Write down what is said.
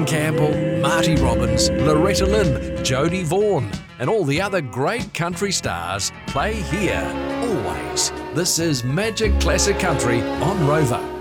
Campbell, Marty Robbins, Loretta Lynn, Jodie Vaughan, and all the other great country stars play here, always. This is Magic Classic Country on Rover.